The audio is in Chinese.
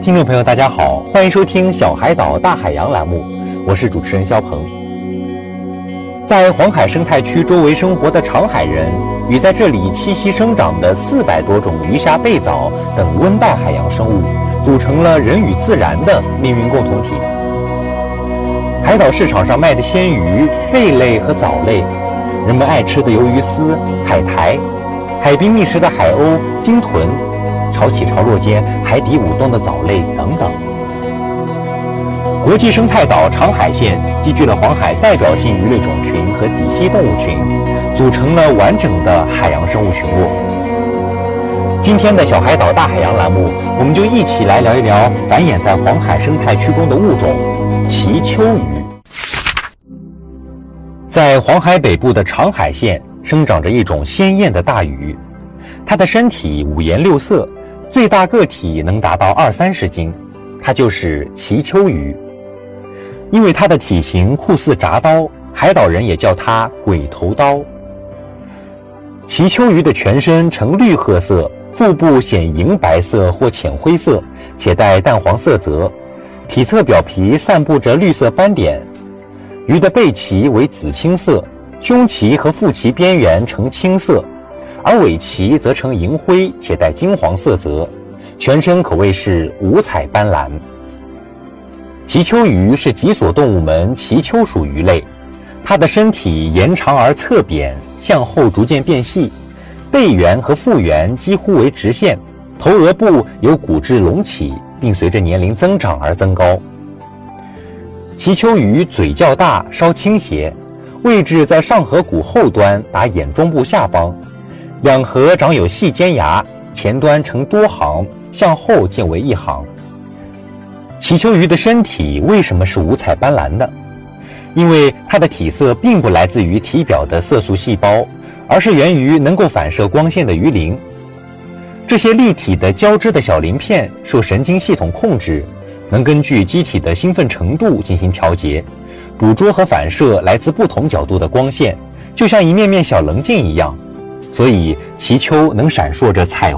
听众朋友大家好，欢迎收听小海岛大海洋栏目，我是主持人肖鹏。在黄海生态区周围生活的长海人与在这里栖息生长的400多种鱼虾贝藻等温带海洋生物，组成了人与自然的命运共同体。海岛市场上卖的鲜鱼、贝类和藻类，人们爱吃的鱿鱼丝、海苔，海滨觅食的海鸥、鲸豚，潮起潮落间海底舞动的藻类等等。国际生态岛长海县集聚了黄海代表性鱼类种群和底栖动物群，组成了完整的海洋生物群落。今天的小海岛大海洋栏目，我们就一起来聊一聊繁衍在黄海生态区中的物种鳍鳅鱼。在黄海北部的长海县生长着一种鲜艳的大鱼，它的身体五颜六色，最大个体能达到20-30斤，它就是鳍鳅鱼。因为它的体型酷似铡刀，海岛人也叫它鬼头刀。鳍鳅鱼的全身呈绿褐色，腹部显银白色或浅灰色，且带淡黄色泽，体侧表皮散布着绿色斑点。鱼的背鳍为紫青色，胸鳍和腹鳍边缘呈青色，而尾鳍则呈银灰且带金黄色泽，全身可谓是五彩斑斓。鳍鳅鱼是脊索动物门鳍鳅属鱼类，它的身体延长而侧扁，向后逐渐变细，背缘和腹缘几乎为直线，头额部有骨质隆起，并随着年龄增长而增高。鳍鳅鱼嘴较大，稍倾斜，位置在上颌骨后端达眼中部下方，两颌长有细尖牙，前端呈多行，向后渐为一行。鳍鳅鱼的身体为什么是五彩斑斓的？因为它的体色并不来自于体表的色素细胞，而是源于能够反射光线的鱼鳞。这些立体的交织的小鳞片受神经系统控制，能根据机体的兴奋程度进行调节，捕捉和反射来自不同角度的光线，就像一面面小棱镜一样，所以鳍鳅能闪烁着彩